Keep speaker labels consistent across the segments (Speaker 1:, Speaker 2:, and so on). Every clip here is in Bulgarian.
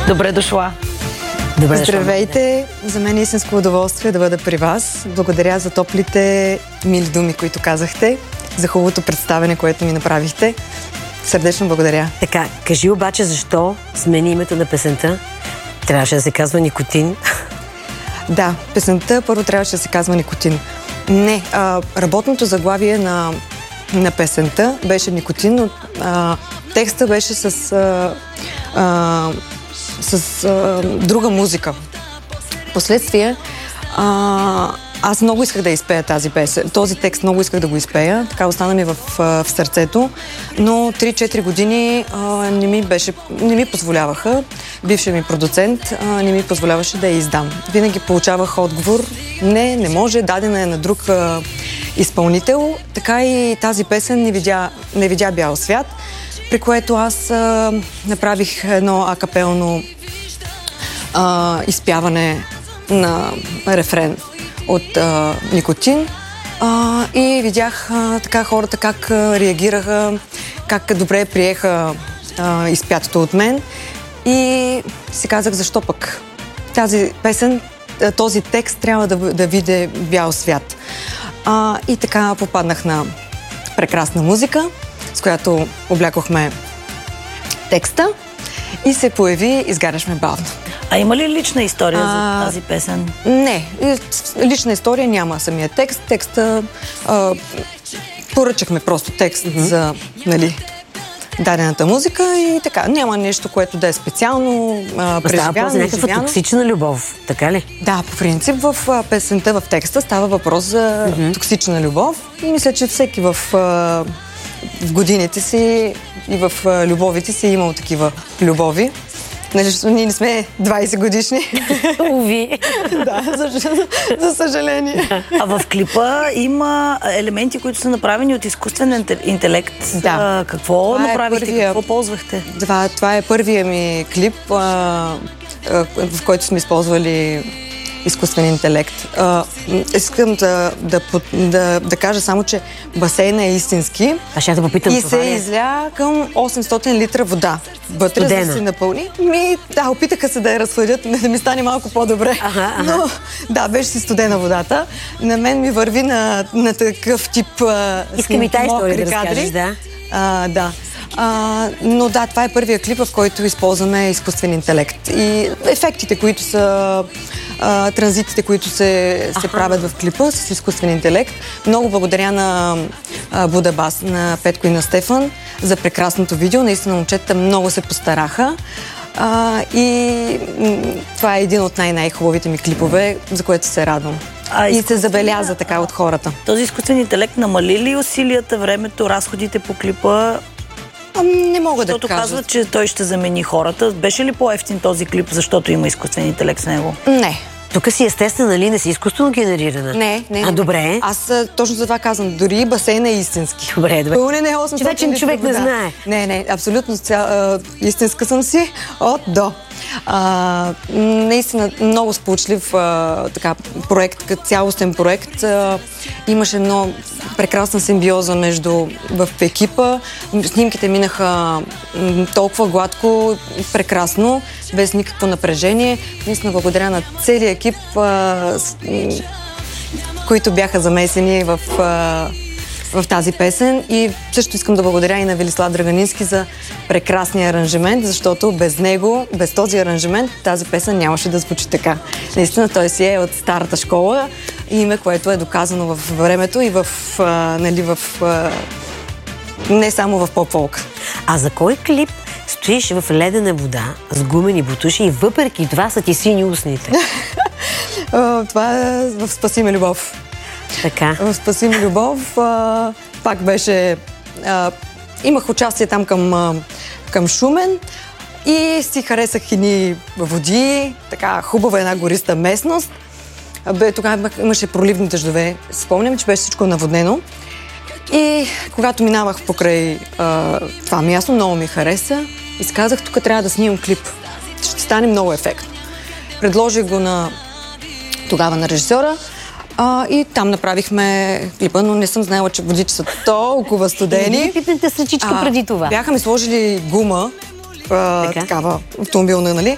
Speaker 1: Добре дошла.
Speaker 2: Добре, здравейте! За мен е истинско удоволствие да бъда при вас. Благодаря за топлите, мили думи, които казахте, за хубавото представяне, което ми направихте. Сърдечно благодаря.
Speaker 3: Така, кажи обаче защо смени името на песента? Трябваше да се казва Никотин.
Speaker 2: Да, песента първо трябваше да се казва Никотин. Не, работното заглавие на песента беше Никотин, но текста беше с друга музика. Впоследствие аз много исках да изпея тази песен. Този текст много исках да го изпея. Така остана ми в сърцето. Но 3-4 години не ми позволяваха. Бившият ми продуцент не ми позволяваше да я издам. Винаги получавах отговор: не може, дадена е на друг изпълнител. Така и тази песен не видя бял свят, при което аз направих едно акапелно изпяване на рефрен от Никотин и видях така хората как реагираха, как добре приеха изпятото от мен и си казах: защо пък тази песен, този текст трябва да види бял свят. И така попаднах на прекрасна музика, с която облякохме текста и се появи "Изгаряш ме бавно".
Speaker 1: А има ли лична история за тази песен?
Speaker 2: Не, лична история няма. Самия текст. Текста поръчахме просто текст за дадената музика и така. Няма нещо, което да е специално преживяно.
Speaker 3: Става някаква токсична любов, така ли?
Speaker 2: Да, по принцип в песента, в текста става въпрос за токсична любов и мисля, че всеки в годините си и в любовите си е имал такива любови. Защото ние не сме 20 годишни.
Speaker 3: Уви.
Speaker 2: Да, за съжаление.
Speaker 1: А в клипа има елементи, които са направени от изкуствен интелект.
Speaker 2: Да.
Speaker 1: Какво направихте? Какво ползвахте?
Speaker 2: Това е първия ми клип, в който сме използвали изкуствен интелект. Искам да кажа само, че басейна е истински.
Speaker 3: Ще да попитам,
Speaker 2: и се изля към 800 литра вода. Вътре да се напълни. Опитаха се да я разхладят, да ми стане малко по-добре. Но да, беше си студена водата. На мен ми върви на такъв тип
Speaker 3: искам и тази история да разкажеш, да.
Speaker 2: Да. Но да, това е първия клип, в който използваме изкуствен интелект. И ефектите, които са транзитите, които се правят в клипа с изкуствен интелект. Много благодаря на Будабас, на Петко и на Стефан за прекрасното видео. Наистина момчетата много се постараха. И това е един от най-хубавите ми клипове, за което се радвам. И се забеляза така от хората.
Speaker 1: Този изкуствен интелект намали ли усилията, времето, разходите по клипа?
Speaker 2: Не мога да кажа.
Speaker 1: Защото казват, че той ще замени хората. Беше ли по-евтин този клип, защото има изкуствен интелект с него?
Speaker 2: Не.
Speaker 3: Тук си естествена, нали? Не си изкуствено генерирана.
Speaker 2: Не.
Speaker 3: Добре.
Speaker 2: Аз точно за това казвам. Дори басейн е истински.
Speaker 3: Добре.
Speaker 2: Пълнен е 800
Speaker 3: вече човек не знае.
Speaker 2: Не. Абсолютно истинска съм си от до. Наистина много сполучлив проект, цялостен проект. Имаше много прекрасна симбиоза в екипа. Снимките минаха толкова гладко, прекрасно, без никакво напрежение. Наистина благодаря на целия екип, които бяха замесени в тази песен. И също искам да благодаря и на Велислав Драганински за прекрасния аранжимент, защото без него, без този аранжимент, тази песен нямаше да звучи така. Наистина той си е от старата школа, име, което е доказано в времето и не само в поп-фолк.
Speaker 3: А за кой клип стоиш в ледена вода с гумени бутуши и въпреки това са ти сини устните?
Speaker 2: Това е в "Спаси ме, любов".
Speaker 3: Така.
Speaker 2: В "Спаси ме, любов" пак беше... Имах участие там към Шумен и си харесах едни води, така хубава една гориста местност. Тогава имаше проливни дъждове. Спомням, че беше всичко наводнено. И когато минавах покрай това място, много ми хареса и си казах: тук трябва да снимам клип. Ще стане много ефектно. Предложих го тогава на режисьора. И там направихме клипа, но не съм знаела, че водите са толкова студени.
Speaker 3: Пипнете сръчичка преди това.
Speaker 2: Бяха ми сложили гума такава автомобилна, нали.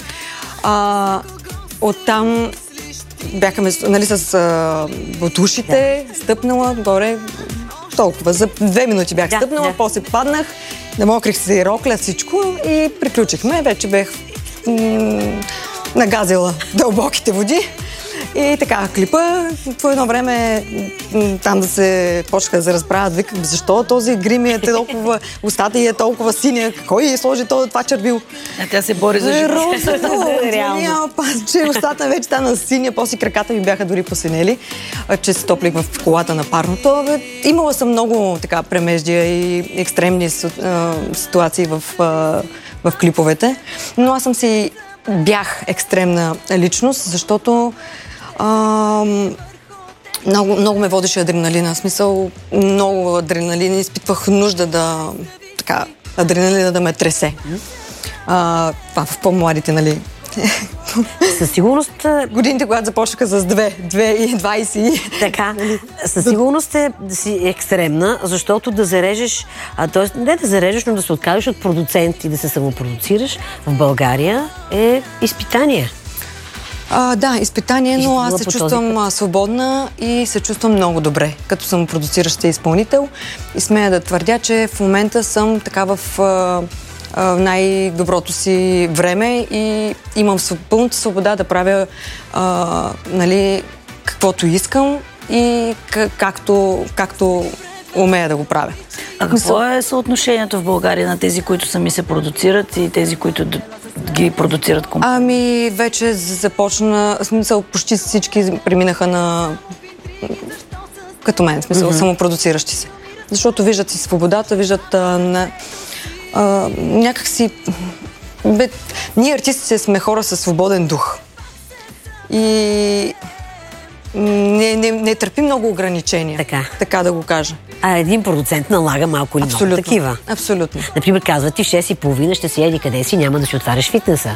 Speaker 2: Оттам бяхме, нали, с бутушите, стъпнала горе, толкова. За 2 минути бях стъпнала, после паднах, намокрих си рокля, всичко и приключихме. Вече бях нагазила дълбоките води. И така, клипа, по едно време там да се почнаха да се разправят, викам, защо този грим е толкова, устата й е толкова синя, кой сложи това червил?
Speaker 1: Тя се бори за живота.
Speaker 2: Реално. Че устата вече стана синя, после краката ми бяха дори посинели, че се топлих в колата на парното. Имала съм много така премеждия и екстремни ситуации в клиповете, но аз съм си бях екстремна личност, защото много ме водеше адреналина. В смисъл, много адреналин. Изпитвах нужда адреналина да ме тресе. В по-младите, нали?
Speaker 3: Със сигурност...
Speaker 2: Годините, когато започнаха с 2 и 20.
Speaker 3: Така, със сигурност си екстремна, защото да зарежеш, т.е. не да зарежеш, но да се откажеш от продуцент и да се самопродуцираш в България е изпитание.
Speaker 2: Да, изпитание, но аз се чувствам свободна и се чувствам много добре, като самопродуциращ изпълнител. И смея да твърдя, че в момента съм така в най-доброто си време и имам пълната свобода да правя нали, каквото искам и както умея да го правя.
Speaker 1: А какво е съотношението в България на тези, които сами се продуцират и тези, които ги продуцират компании?
Speaker 2: Вече започна, в смисъл, почти всички преминаха като мен, в смисъл, самопродуциращи се. Защото виждат си свободата, виждат някакси... Ние артистите сме хора със свободен дух. И не търпи много ограничения. Така да го кажа.
Speaker 3: А един продуцент налага малко или много такива.
Speaker 2: Абсолютно.
Speaker 3: Например, казва ти в 6:30 ще си еди къде си, няма да си отваряш фитнеса.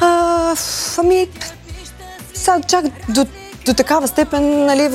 Speaker 2: Чак до такава степен, нали,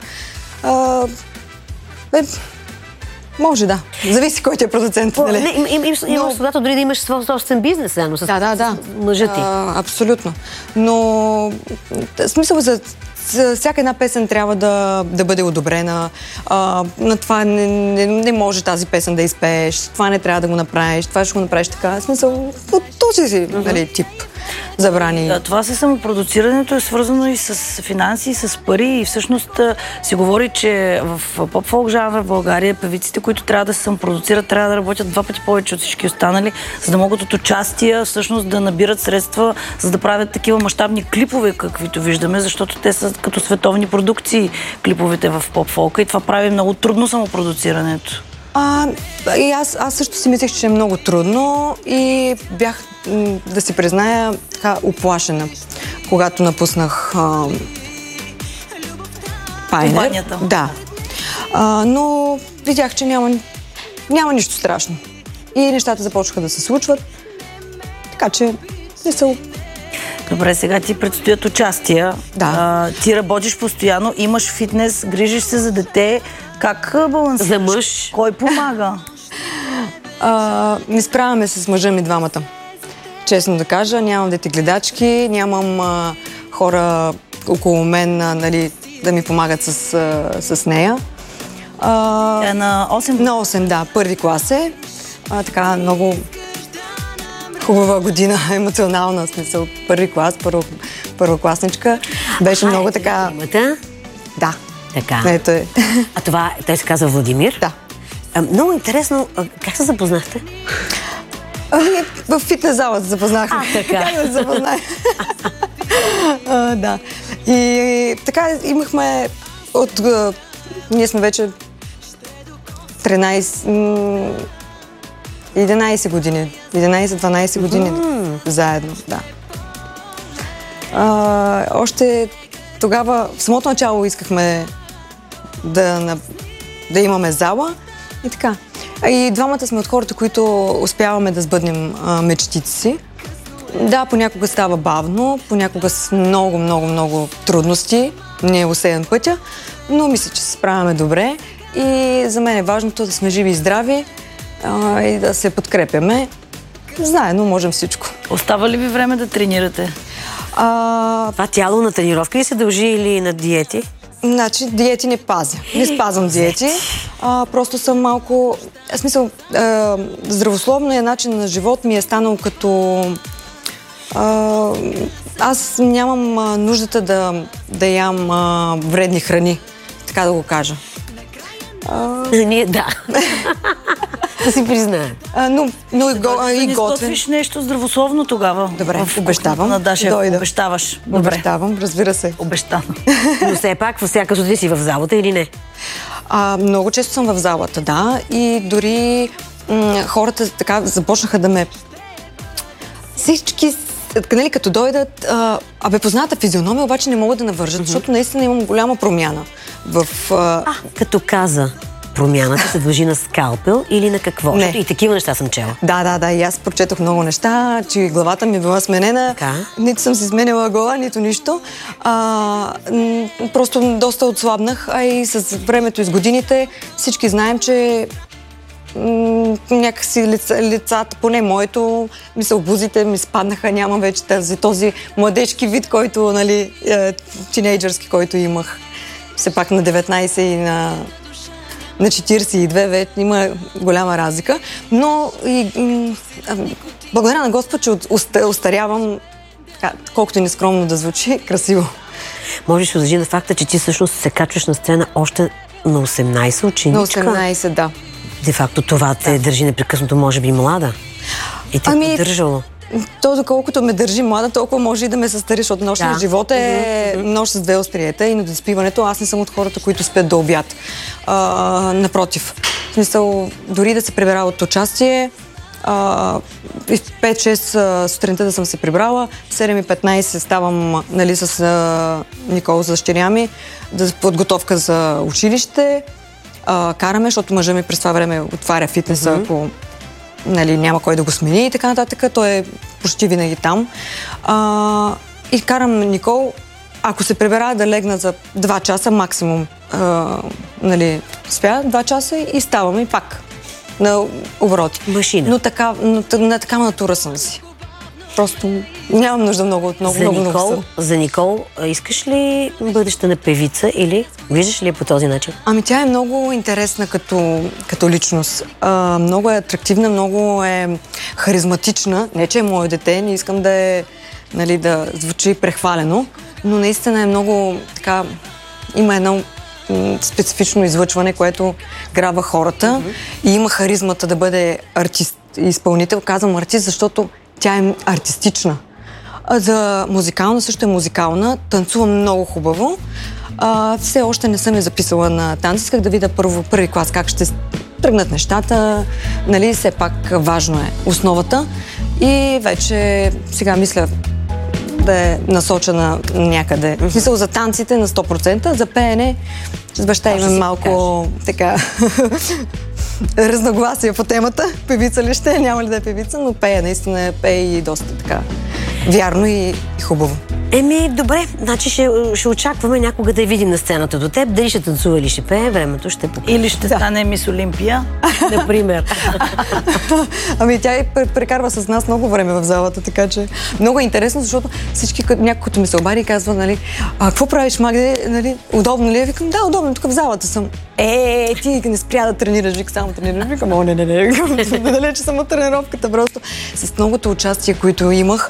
Speaker 2: може, да. Зависи кой ти е продуцент. Нали?
Speaker 3: Има свободата дори да имаш собствен бизнес, заедно с мъжа ти.
Speaker 2: Абсолютно. Но смисъл за всяка една песен трябва да бъде одобрена. На това не може тази песен да изпееш, това не трябва да го направиш, това ще го направиш така. В смисъл, от този си тип забрани.
Speaker 1: Това със самопродуцирането е свързано и с финанси, и с пари и всъщност се говори, че в поп-фолк жанра в България певиците, които трябва да се самопродуцират, трябва да работят 2 пъти повече от всички останали, за да могат от участия всъщност да набират средства, за да правят такива мащабни клипове, каквито виждаме, защото те са като световни продукции, клиповете в поп-фолка и това прави много трудно самопродуцирането.
Speaker 2: И аз също си мислех, че е много трудно и бях, да си призная, така уплашена, когато напуснах Пайнер. Да. Но видях, че няма нищо страшно. И нещата започнаха да се случват. Така че не са...
Speaker 1: Добре, сега ти предстоят участия.
Speaker 2: Да.
Speaker 1: Ти работиш постоянно, имаш фитнес, грижиш се за дете. Как балансираш?
Speaker 3: За мъж?
Speaker 1: Кой помага?
Speaker 2: Не справяме се с мъжа ми двамата. Честно да кажа, нямам детегледачки, нямам хора около мен, нали, да ми помагат с нея.
Speaker 1: Тя е на 8?
Speaker 2: На 8, да. Първи клас е. Така много хубава година, емоционална, смисъл. Първи клас, първокласничка. Беше много така... Да.
Speaker 3: Така.
Speaker 2: Ето е.
Speaker 3: А това, той се казва Владимир?
Speaker 2: Да.
Speaker 3: Много интересно. Как се запознахте?
Speaker 2: В фитнес зала се запознахме.
Speaker 3: Така.
Speaker 2: Как да се запознах? Да. И така имахме ние сме вече 11 години. 11-12 години заедно, да. Още тогава, в самото начало искахме да имаме зала и така. И двамата сме от хората, които успяваме да сбъднем мечтите си. Да, понякога става бавно, понякога с много, много, много трудности, не е усеян пътя, но мисля, че се справяме добре и за мен е важното да сме живи и здрави и да се подкрепяме заедно можем всичко.
Speaker 1: Остава ли ви време да тренирате?
Speaker 3: Това тяло на тренировка ли се дължи или на диети?
Speaker 2: Значи, диети не пазя. Не спазвам диети. Просто съм малко... В смисъл, здравословният начин на живот ми е станал като... Аз нямам нуждата да ям вредни храни, така да го кажа.
Speaker 3: Ние, да. Да си признаем.
Speaker 2: Но и
Speaker 1: готвиш
Speaker 2: готвен.
Speaker 1: нещо здравословно тогава.
Speaker 2: Добре, обещавам.
Speaker 1: На Даша,
Speaker 2: дойда.
Speaker 1: обещаваш. Добре.
Speaker 2: Обещавам, разбира се.
Speaker 1: Обещано.
Speaker 3: Но все пак, всяка сутрин си в залата или не?
Speaker 2: Много често съм в залата, да. И дори хората така започнаха да ме... Всички, нали, като дойдат, позната физиономия, обаче не могат да навържат, защото наистина имам голяма промяна в...
Speaker 3: Като каза, промяната се дължи на скалпел или на какво?
Speaker 2: Не.
Speaker 3: И такива неща съм чела.
Speaker 2: Да, и аз прочетох много неща, че главата ми била сменена.
Speaker 3: Така.
Speaker 2: Нито съм си сменила глава, нито нищо. Просто доста отслабнах, а и с времето и с годините всички знаем, че някакси лицата, поне моето, обузите ми спаднаха, нямам вече този младежки вид, който, нали, тинейджърски, който имах. Все пак на 19 и на 42 вече има голяма разлика. Но благодаря на Господ, че остарявам, колкото и нескромно да звучи, красиво.
Speaker 3: Можеш да държи на факта, че ти всъщност се качваш на сцена още на 18 ученичка.
Speaker 2: На 18, да.
Speaker 3: Де факто това те държи непрекъснато, може би млада. И те поддържало.
Speaker 2: То, доколкото ме държи млада, толкова може и да ме състари, защото нощният живот е нощ с две остриета и недоспиването. Аз не съм от хората, които спят до обяд. Напротив. В смисъл, дори да се прибера от участие, в 5-6 сутринта да съм се прибрала, в 7:15 ставам, нали, с Никол, с дъщеря ми, подготовка за училище. Караме, защото мъжа ми през това време отваря фитнеса, ако, нали, няма кой да го смени и така нататък. Той е почти винаги там. И карам Никол, ако се прибера, да легна за 2 часа максимум. Нали, спя 2 часа и ставам и пак на обороти.
Speaker 3: Машина.
Speaker 2: Но на такава натура съм си. Просто нямам нужда много много.
Speaker 3: За Никол, искаш ли бъдеща на певица или виждаш ли по този начин?
Speaker 2: Тя е много интересна като личност. Много е атрактивна, много е харизматична. Не, че е мое дете, не искам да е, нали, да звучи прехвалено, но наистина е много така... Има едно специфично излъчване, което грабва хората и има харизмата да бъде артист и изпълнител. Казвам артист, защото тя е артистична. За музикална също е музикална. Танцува много хубаво. Все още не съм я записала на танц. Исках да видя първи клас как ще тръгнат нещата. Нали, все пак важно е основата. И вече сега мисля да е насочена някъде. В смисъл за танците на 100%, за пеене с баща имам малко така разногласия по темата. Певица ли ще е, няма ли да е певица, но наистина пее и доста така вярно и хубаво.
Speaker 3: Добре, значи ще очакваме някога да я видим на сцената до теб. Дали ще танцува или ще пее, времето ще покаже.
Speaker 1: Или ще стане Мис Олимпия,
Speaker 3: например.
Speaker 2: Тя прекарва с нас много време в залата, така че много е интересно, защото всички, някой ми се обади и казва, нали, какво правиш, Магде, нали, удобно ли? Викам, да, удобно, тук в залата съм. Ти не спря да тренираш, само тренираш. Викам, не, далече съм от тренировката, просто с многото участия, които имах,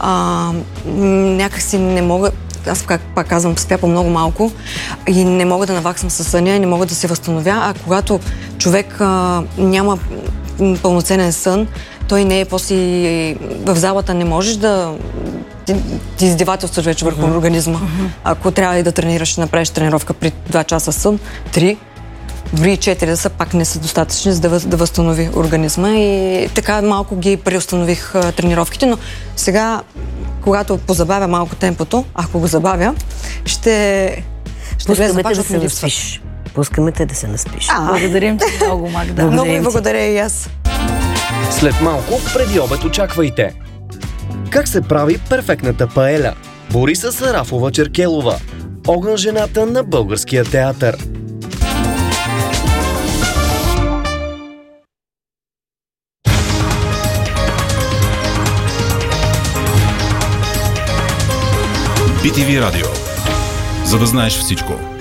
Speaker 2: някак си не мога, аз пак казвам, спя по много малко и не мога да наваксам със съня и не мога да се възстановя, а когато човек няма пълноценен сън, той не е после в залата, не можеш да ти издевателстваш вече върху организма. Ако трябва и да тренираш, да направиш тренировка при 2 часа сън, 3, дори 4 да са, пак не са достатъчни, за да възстанови организма и така малко ги преустанових тренировките, но сега, когато позабавя малко темпото, ако го забавя, ще
Speaker 3: влезе пак, да се наспиш. Пускаме те да се наспиш.
Speaker 1: Благодарим ти много, Магда.
Speaker 2: Много ви благодаря и аз.
Speaker 4: След малко, преди обед очаквайте. Как се прави перфектната паеля? Бориса Сарафова-Черкелова. Огън жената на Българския театър.
Speaker 5: BTV Радио. За да знаеш всичко.